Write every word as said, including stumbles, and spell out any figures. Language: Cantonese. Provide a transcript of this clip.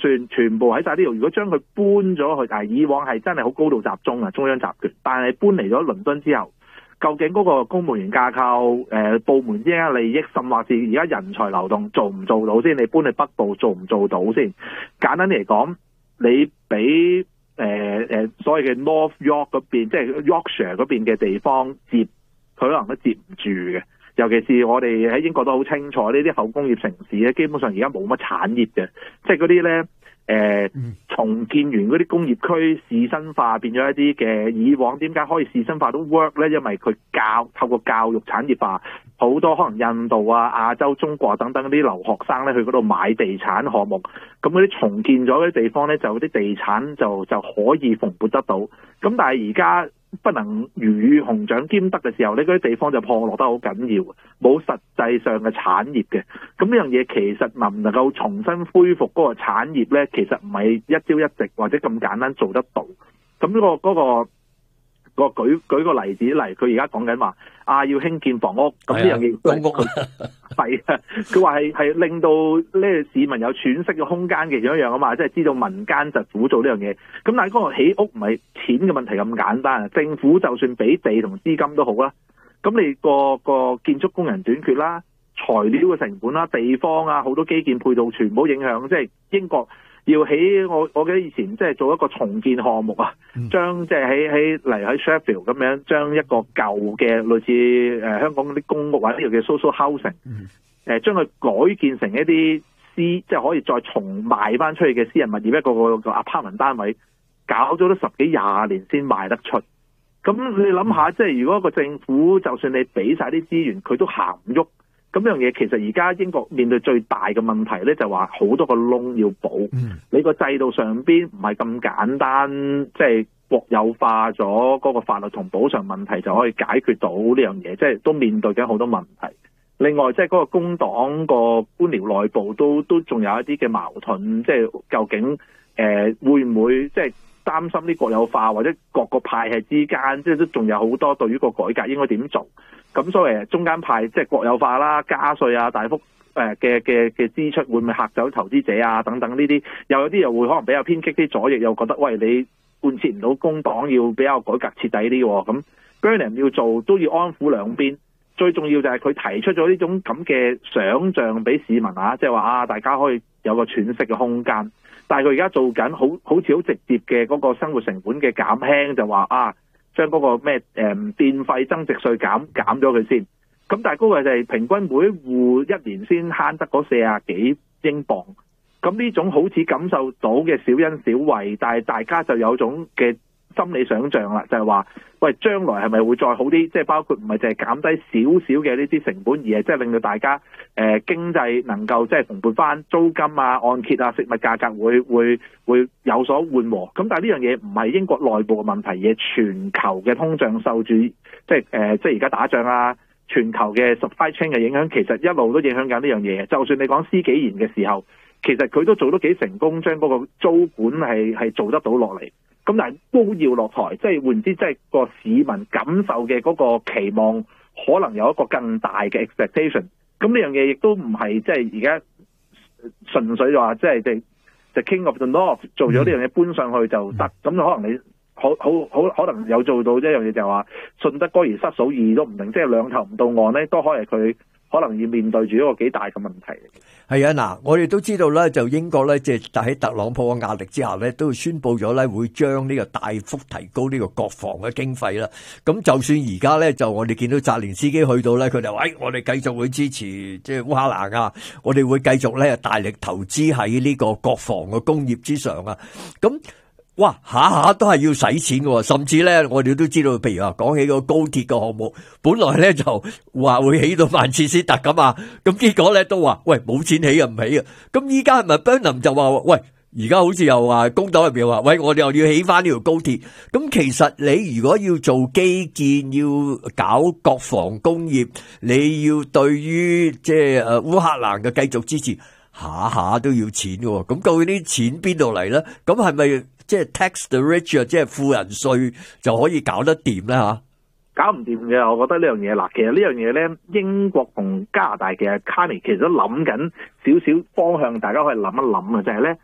算全部喺晒呢度，如果將佢搬咗去，但係以往係真係好高度集中啊，中央集權，但係搬嚟咗倫敦之後，究竟嗰個公務員架構、誒、呃、部門之間嘅利益，甚或是而家人才流動做唔做到先？你搬去北部做唔做到先？簡單啲嚟講，你俾誒誒所謂嘅 North York 嗰邊，即係 Yorkshire 嗰邊嘅地方接，佢可能都接唔住嘅。尤其是我哋喺英國都好清楚，呢啲後工業城市咧，基本上而家冇乜產業嘅，即係嗰啲咧誒重建完嗰啲工業區仕紳化變咗一啲嘅，以往點解可以仕紳化都 work 咧？因為佢教透過教育產業化，好多可能印度啊、亞洲、中國等等嗰啲留學生咧去嗰度買地產項目，咁嗰啲重建咗嗰啲地方咧，就啲地產就就可以蓬勃得到。咁但係而家不能如魚熊掌兼得嘅時候，呢嗰啲地方就破落得好緊要，冇實際上嘅產業嘅。咁呢樣嘢其實能唔能夠重新恢復嗰個產業呢？其實唔係一朝一夕或者咁簡單做得到。咁呢、嗰個嗰、嗰個個舉舉個例子嚟，佢而家講緊話啊，要興建房屋，咁呢樣嘢公屋係啊，佢話係係令到呢市民有喘息嘅空間嘅一樣啊嘛，即係知道民間疾苦做呢樣嘢。咁但係嗰個起屋唔係錢嘅問題咁簡單啊，政府就算俾地同資金都好啦，咁你個個建築工人短缺啦、材料嘅成本啦、地方啊好多基建配套全部影響，即係英國。要起我我記得以前即係做一個重建項目啊，將即係喺喺嚟喺 Sheffield 咁樣將一個舊嘅類似誒、呃、香港嗰啲公屋或者呢個叫 social housing，誒、呃、將佢改建成一啲私即係可以再重賣翻出去嘅私人物業，一個個個 apartment 單位，搞咗都十幾廿年先賣得出。咁你諗下，即係如果個政府就算你俾晒啲資源，佢都行唔喐。咁樣嘢其實而家英國面對最大嘅問題咧，就話好多個窿要補。嗯、你個制度上邊唔係咁簡單，即係國有化咗嗰個法律同補償問題就可以解決到呢樣嘢，即係都面對緊好多問題。另外，即係嗰個工黨個官僚內部都都仲有一啲嘅矛盾，即係究竟誒、呃、會唔會即係擔心啲國有化或者各個派系之間，即係都仲有好多對於個改革應該點做。咁所謂中間派即係國有化啦、加稅啊、大幅誒嘅嘅嘅支出會唔會嚇走投資者啊等等呢啲，又有啲又會可能比較偏激啲左翼，又覺得喂，你貫徹唔到工黨要比較改革徹底啲喎。咁 Burnham 要做都要安撫兩邊，最重要就係佢提出咗呢種咁嘅想像俾市民啊，即係話啊大家可以有個喘息嘅空間。但係佢而家做緊好好似好直接嘅嗰個生活成本嘅減輕，就話啊。將嗰個咩誒、嗯、電費增值稅減減咗佢先，咁但係嗰個就係平均每戶一年先慳得嗰四十幾英鎊，咁呢種好似感受到嘅小恩小惠，但係大家就有種嘅心理想像啦，就係、是、話喂將來係咪會再好啲？即係包括唔係淨係減低少少嘅呢啲成本，而係即係令到大家誒、呃、經濟能夠即係蓬勃翻，租金啊、按揭啊、食物價格會會會有所緩和。咁但係呢樣嘢唔係英國內部嘅問題，而係全球嘅通脹受住即係誒、呃、即係而家打仗啊，全球嘅 supply chain 嘅影響，其實一路都影響緊呢樣嘢。就算你講施紀賢嘅時候，其實佢都做得幾成功，將嗰個租管係係做得到落嚟。咁但係都要落台，即係換言之，即係個市民感受嘅嗰個期望，可能有一個更大嘅 expectation。咁呢樣嘢亦都唔係即係而家純粹話即係即係 The King of the North 做咗呢樣嘢搬上去就得。咁、嗯、可能你好好好可能有做到一樣嘢，就係話順得哥而失嫂意都唔定，即係兩頭唔到岸咧，都可能佢可能要面對住一個幾大嘅問題。 係啊，嗱，我哋都知道咧，就英國咧，即係喺特朗普嘅壓力之下咧，都宣布咗咧會將呢個大幅提高呢個國防嘅經費啦。咁就算而家咧，就我哋見到澤連斯基去到咧，佢就話：，誒，我哋繼續會支持即係烏克蘭啊，我哋會繼續咧大力投資喺呢個國防嘅工業之上啊。咁哇，下下都係要使錢嘅，甚至咧，我哋都知道，譬如話講起個高鐵嘅項目，本來咧就話會起到曼徹斯特咁啊，咁結果咧都話，喂，冇錢起啊，唔起啊，咁依家係咪 Burnham 就話，喂，而家好似又話工黨入邊話，喂，我哋又要起翻呢條高鐵，咁其實你如果要做基建，要搞國防工業，你要對於即係誒烏克蘭嘅繼續支持，下下都要錢嘅，咁究竟啲錢邊度嚟咧？咁係咪？即係 tax the rich 啊，即係富人稅就可以搞得掂咧吓？ 搞唔掂嘅，我覺得呢樣嘢嗱，其實呢樣嘢咧，英國同加拿大嘅 Carney 其實都諗緊少少方向，大家可以諗一諗嘅，就係咧，